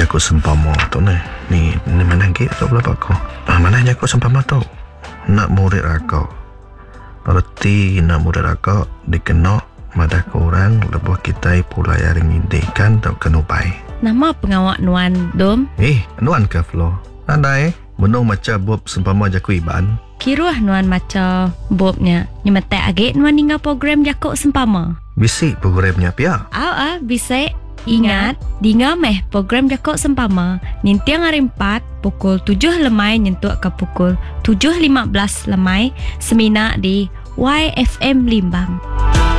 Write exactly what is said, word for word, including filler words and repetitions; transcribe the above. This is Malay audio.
Jakut sempama tu ni. Ni, ni mana lagi tu pula aku. Ah, mana jakut sempama tu? Nak murid aku. Erti nak murid aku dikena madah korang lebuh kita pula yang ngindikan tak kenupai. Nama pengawak Nuan Dom? Eh, Nuan ke Flo? Nandai, menung macam bob sempama jakut iban. Kiruah Nuan macam bobnya. Nyemetai agak Nuan hingga program jakut sempama. Bisik programnya pia. Aw ah, bisik. Ingat, dinga meh program jakut sempama. Nintiang hari empat, pukul tujuh lemai nyentuh ke pukul tujuh lima belas lemai. Semina di Y F M Limbang.